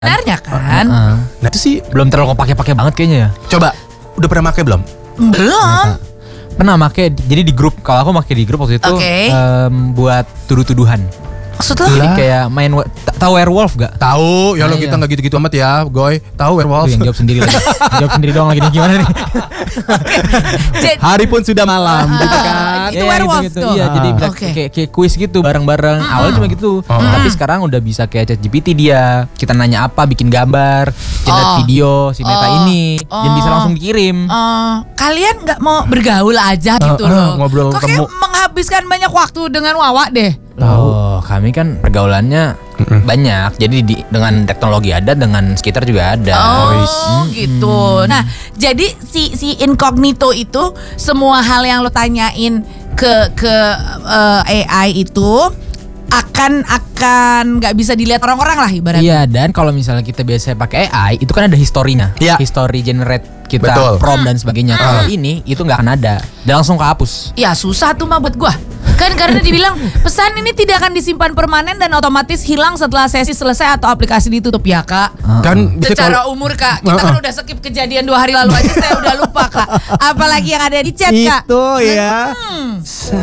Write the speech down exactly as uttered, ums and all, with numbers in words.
Sebenarnya kan. Uh, Nah itu sih belum terlalu pakai-pakai banget kayaknya ya. coba udah pernah pakai belum? Belum. Pernah pakai, jadi di grup. Kalau aku pakai di grup waktu itu Oke. em, buat tuduh-tuduhan. Maksud lo? Jadi Lah. kayak main wa- ta- tahu werewolf gak? Tahu, ya Nah, lo kita iya. nggak gitu-gitu amat ya, Goy. Tahu werewolf. Yang jawab sendiri lagi. Jawab sendiri doang lagi nih, gimana nih? Jadi, Hari pun sudah malam, gitu Ah, kan? Itu werewolf gitu, tuh. Iya, jadi Ah. bisa Oke. kayak kayak kuis gitu bareng-bareng. Awalnya cuma gitu. Tapi sekarang udah bisa kayak ChatGPT dia. Kita nanya apa, bikin gambar, generate Oh. video si Meta Oh. ini, dan bisa Oh. langsung dikirim. eh, kalian nggak mau bergaul aja gitu Ah, ah, loh. ngobrol Kok kayak ketemu. menghabiskan banyak waktu dengan Wawa deh. Oh, kami kan pergaulannya banyak. Jadi di, dengan teknologi ada, dengan sekitar juga ada. Oh gitu. Nah jadi si si incognito itu semua hal yang lo tanyain ke ke eh, A I itu akan akan nggak bisa dilihat orang-orang lah ibaratnya. Iya, dan kalau misalnya kita biasa pakai A I, itu kan ada historinya. Iya. History generate kita Betul. prompt dan sebagainya. Kalau ini itu nggak akan ada. Dan langsung kehapus. Ya susah tuh mah buat gua. Kan karena dibilang pesan ini tidak akan disimpan permanen dan otomatis hilang setelah sesi selesai atau aplikasi ditutup ya kak. Kan bisa Secara kalau umur kak, kita kan udah skip kejadian dua hari lalu aja saya udah lupa kak. Apalagi yang ada di chat kak. itu ya.